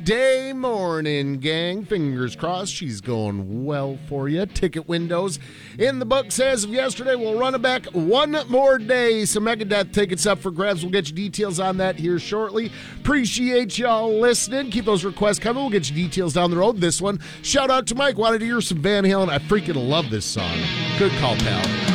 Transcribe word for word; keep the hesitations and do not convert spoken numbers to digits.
Wednesday morning, gang. Fingers crossed she's going well for you. Ticket windows in the books as of yesterday. We'll run it back one more day. Some Megadeth tickets up for grabs. We'll get you details on that here shortly. Appreciate y'all listening. Keep those requests coming. We'll get you details down the road. This one, shout out to Mike. Wanted to hear some Van Halen. I freaking love this song. Good call, pal.